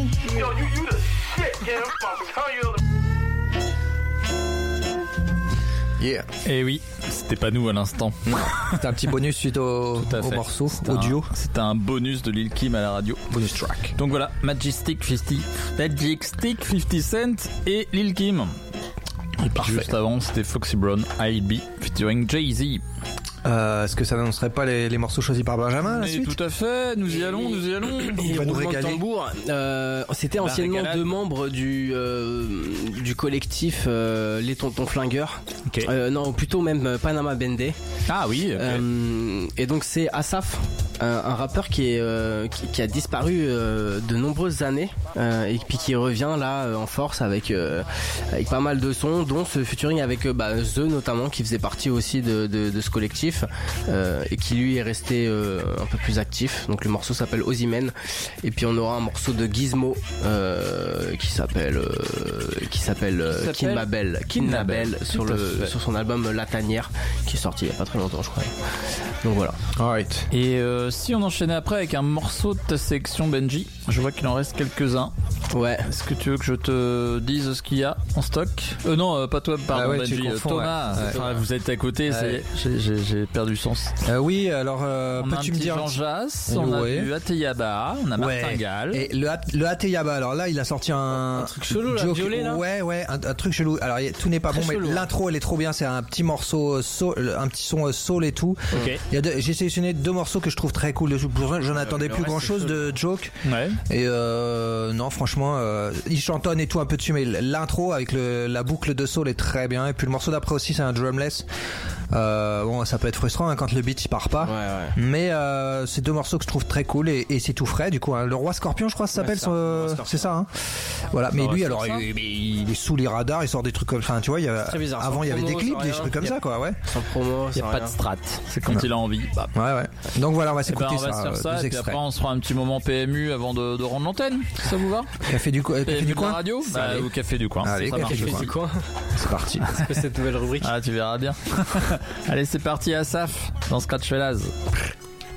Yo, you the shit, Kim. I'm telling you. Yeah. Et oui, c'était pas nous à l'instant. Non, c'était un petit bonus suite au morceau, audio. C'était un bonus de Lil Kim à la radio. Bonus track. Donc voilà, Majestic 50 Cent et Lil Kim. Et puis juste avant, c'était Foxy Brown, I'll Be featuring Jay-Z. Est-ce que ça n'annoncerait pas les morceaux choisis par Benjamin la suite? Tout à fait, nous y allons. Il va nous régaler. Tambour, c'était anciennement régalade. 2 membres du collectif Les Tontons Flingueurs. Ok. Non, plutôt même Panama Bende. Ah oui, ok. Et donc c'est Asaf, un rappeur qui a disparu de nombreuses années et puis qui revient là en force avec pas mal de sons, dont ce featuring avec The notamment, qui faisait partie aussi de ce collectif et qui lui est resté un peu plus actif. Donc le morceau s'appelle Ozymen, et puis on aura un morceau de Gizmo qui s'appelle Kinmabel sur son album La Tanière, qui est sorti il y a pas très longtemps je crois. Donc voilà. Alright. Et si on enchaînait après avec un morceau de ta sélection, Benji, je vois qu'il en reste quelques-uns. Ouais. Est-ce que tu veux que je te dise ce qu'il y a en stock? Non, pas toi, pardon, Ah ouais, Benji. tu confonds, Thomas, ouais. enfin, vous êtes à côté, ça y est, j'ai perdu sens. Oui, alors On a un peux-tu me petit dire Jean Jass, on Ouais. a du Ateyaba, on a Martin Gall. Et le Ateyaba, alors là, il a sorti un truc chelou, là, joke, violet, là. Ouais, un truc chelou. Alors tout n'est pas Très bon, chelou, mais l'intro elle est trop bien. C'est un petit morceau un petit son soul et tout. Ok. J'ai sélectionné 2 morceaux que je trouve très cool. J'en attendais plus grand chose de Joke. Ouais. Et non, franchement, il chantonne et tout un peu dessus, mais l'intro avec la boucle de soul est très bien. Et puis le morceau d'après aussi, c'est un drumless. Bon, ça peut être frustrant quand le beat il part pas. Ouais. Mais c'est 2 morceaux que je trouve très cool et c'est tout frais du coup. Hein. Le Roi Scorpion, je crois, ça s'appelle. C'est ça. Hein. Voilà. Mais lui, alors, il est sous les radars. Il sort des trucs comme ça. Tu vois, très bizarre. avant il y avait des clips, des trucs comme ça, quoi. Ouais. Sans promo, Il n'y a pas de strat. C'est quand il a envie. Bah. Ouais. Donc voilà, on va Eh ben, s'écouter on va se faire ça, et puis extraits. après on se fera un petit moment PMU avant de rendre l'antenne. Ça vous va? Café du coin. PMU de la radio ou Café du coin. Allez, Ça Café marche du aussi. quoi? C'est parti. C'est quoi cette nouvelle rubrique? Ah, tu verras bien. Allez, c'est parti, Asaf, dans Scratch Fellas.